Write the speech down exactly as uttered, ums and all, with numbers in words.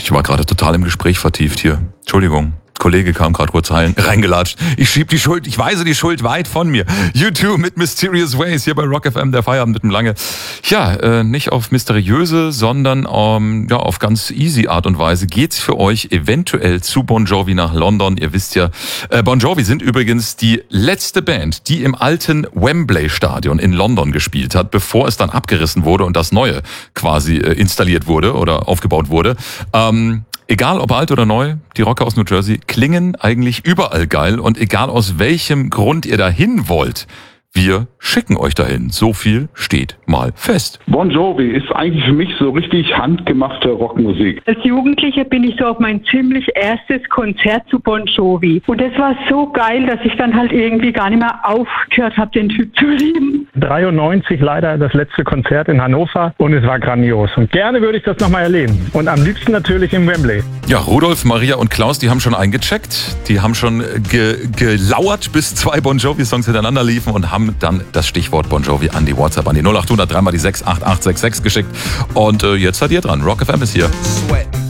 Ich war gerade total im Gespräch vertieft hier. Entschuldigung. Kollege kam gerade kurz rein, reingelatscht. Ich schieb die Schuld, ich weise die Schuld weit von mir. U zwei mit Mysterious Ways hier bei Rock F M, der Feierabend mit dem Lange. Ja, äh, nicht auf mysteriöse, sondern ähm, ja, auf ganz easy Art und Weise geht's für euch eventuell zu Bon Jovi nach London. Ihr wisst ja, äh, Bon Jovi sind übrigens die letzte Band, die im alten Wembley Stadion in London gespielt hat, bevor es dann abgerissen wurde und das Neue quasi äh, installiert wurde oder aufgebaut wurde. Ähm, Egal ob alt oder neu, die Rocker aus New Jersey klingen eigentlich überall geil und egal aus welchem Grund ihr dahin wollt, wir schicken euch dahin. So viel steht mal fest. Bon Jovi ist eigentlich für mich so richtig handgemachte Rockmusik. Als Jugendliche bin ich so auf mein ziemlich erstes Konzert zu Bon Jovi. Und das war so geil, dass ich dann halt irgendwie gar nicht mehr aufgehört habe, den Typ zu lieben. dreiundneunzig leider das letzte Konzert in Hannover und es war grandios. Und gerne würde ich das nochmal erleben. Und am liebsten natürlich im Wembley. Ja, Rudolf, Maria und Klaus, die haben schon eingecheckt. Die haben schon ge- gelauert, bis zwei Bon Jovi-Songs hintereinander liefen und haben dann das Stichwort Bon Jovi an die WhatsApp, an die null acht hundert drei mal die sechs acht acht sechs sechs geschickt. Und äh, jetzt seid ihr dran. Rock F M ist hier. Sweat.